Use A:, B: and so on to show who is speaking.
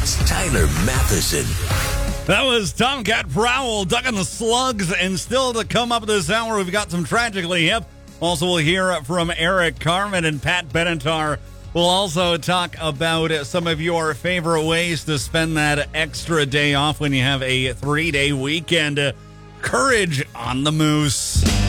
A: It's Tyler Matheson.
B: That was Tomcat Prowl, ducking the slugs, and still to come up this hour, we've got some Tragically Hip. Also, we'll hear from Eric Carmen and Pat Benatar. We'll also talk about some of your favorite ways to spend that extra day off when you have a 3-day weekend. Courage on the Moose.